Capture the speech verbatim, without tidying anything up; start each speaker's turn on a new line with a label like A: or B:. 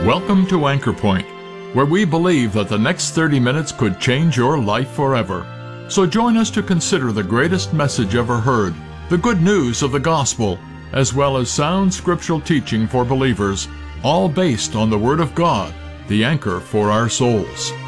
A: Welcome to Anchor Point, where we believe that the next thirty minutes could change your life forever. So join us to consider the greatest message ever heard, the good news of the gospel, as well as sound scriptural teaching for believers, all based on the Word of God, the anchor for our souls.